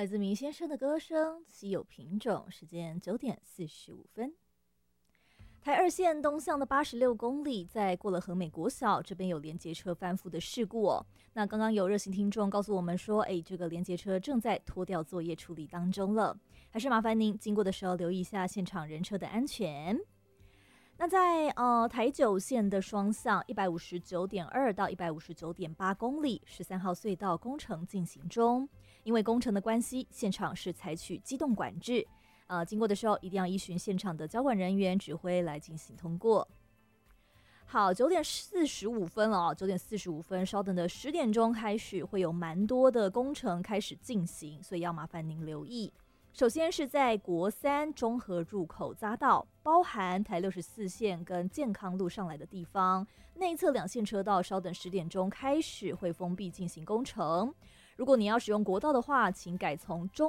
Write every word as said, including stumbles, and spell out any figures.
来自迷先生的歌声，稀有品种。时间九点四十五分。台二线东向的八十六公里，在过了和美国小这边有连结车翻覆的事故哦。那刚刚有热心听众告诉我们说，哎，这个连结车正在拖吊作业处理当中了，还是麻烦您经过的时候留意一下现场人车的安全。那在呃台九线的双向一百五十九点二到一百五十九点八公里，十三号隧道工程进行中，因为工程的关系，现场是采取机动管制。呃，经过的时候一定要依循现场的交管人员指挥来进行通过。好，九点四十五分了哦，九点四十五分，稍等的十点钟开始会有蛮多的工程开始进行，所以要麻烦您留意。首先是在国三中和入口匝道，包含台六十四线跟健康路上来的地方，内侧两线车道稍等十点钟开始会封闭进行工程。如果你要使用国道的话，请改从中